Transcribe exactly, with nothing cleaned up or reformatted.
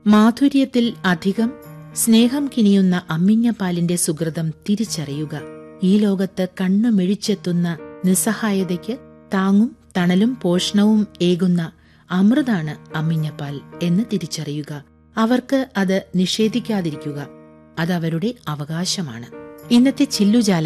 മാധുര്യത്തിൽ അധികം സ്നേഹം കിനിയുന്ന അമ്മിഞ്ഞപ്പാലിന്റെ സുകൃതം തിരിച്ചറിയുക. ഈ ലോകത്ത് കണ്ണുമിഴിച്ചെത്തുന്ന നിസ്സഹായതയ്ക്ക് താങ്ങും തണലും പോഷണവും ഏകുന്ന അമൃതാണ് അമ്മിഞ്ഞപ്പാൽ എന്ന് തിരിച്ചറിയുക. അവർക്ക് അത് നിഷേധിക്കാതിരിക്കുക. അതവരുടെ അവകാശമാണ്. ഇന്നത്തെ ചില്ലുജാല